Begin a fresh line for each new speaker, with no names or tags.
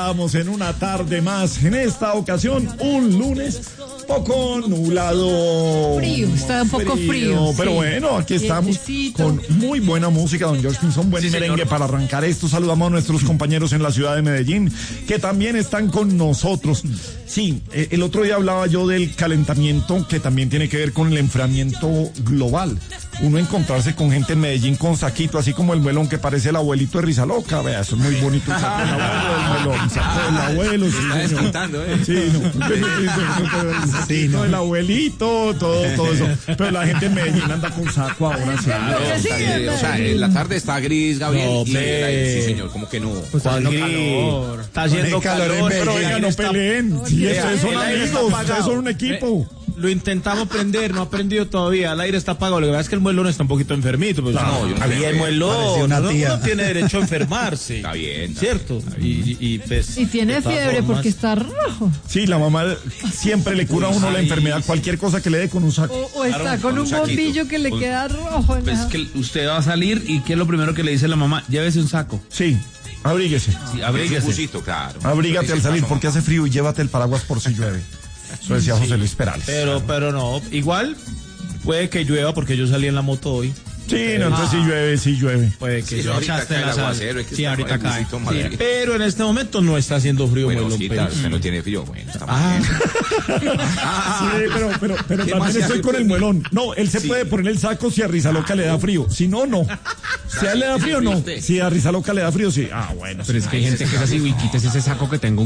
estamos en una tarde más. En esta ocasión, un lunes poco nublado.
Frío, está un poco frío.
Pero
sí.
bueno, aquí estamos
Quietecito.
con muy buena música, don George Pinson, buen merengue señor. Para arrancar esto. Saludamos a nuestros compañeros en la ciudad de Medellín, que también están con nosotros. Sí, el otro día hablaba yo del calentamiento, que también tiene que ver con el enfriamiento global. Uno encontrarse con gente en Medellín con saquito, así como el melón que parece el abuelito de Rizaloca. Vea, eso es muy bonito. El saco del abuelo, el melón, saco del abuelo. Sí,
está descontando,
Sí, no. El abuelito, todo eso. Pero la gente en Medellín anda con saco ahora. Sí.
O sea, la tarde está gris, Gabriel.
No,
sí, señor, como que no.
Pues está haciendo calor,
pero venga, no peleen. Sí, ustedes son amigos, ustedes son un equipo.
Lo intentamos prender, no ha prendido todavía. El aire está apagado. Lo que pasa es que el muelón está un poquito enfermito. Pues,
no, yo no
había el muelón.
Uno
tiene derecho a enfermarse.
Está bien.
¿Cierto? Y
tiene fiebre porque está rojo.
Sí, la mamá siempre le cura a uno la enfermedad, cualquier cosa que le dé con un saco.
O está con un bombillo que le queda rojo.
Pues es que usted va a salir y ¿qué es lo primero que le dice la mamá? Llévese un saco.
Sí, abríguese.
Sí, abríguese.
Un busito, claro.
Abrígate al salir porque hace frío y llévate el paraguas por si llueve. Eso decía José Luis Perales.
Pero no, igual puede que llueva porque yo salí en la moto hoy.
Sí, no, entonces sí llueve.
Puede que
Sí, ahorita cae el aguacero.
Sí, ahorita cae. Sí, pero en este momento no está haciendo frío.
Bueno, sí, usted no tiene frío. Bueno, está
Sí, pero también estoy con el muelón. No, él se puede poner el saco si a Rizaloca le da frío. Si no, no. Si a él le da frío, no. Si a Rizaloca le da frío, sí. Ah, bueno.
Pero es que hay gente que es así, uy, quítese ese saco que tengo